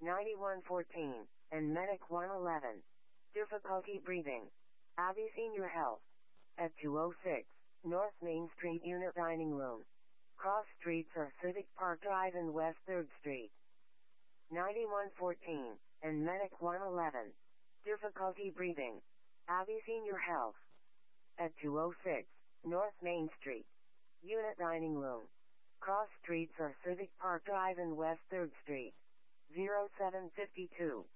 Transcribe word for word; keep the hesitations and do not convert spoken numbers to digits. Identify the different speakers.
Speaker 1: ninety-one fourteen, and Medic one eleven. Difficulty breathing. Abbey Senior Health. At two oh six, North Main Street Unit Dining Room. Cross streets are Civic Park Drive and West third Street. ninety-one fourteen, and Medic one eleven. Difficulty breathing. Abbey Senior Health. At two oh six, North Main Street. Unit Dining Room. Cross streets are Civic Park Drive and West third Street. zero seven five two.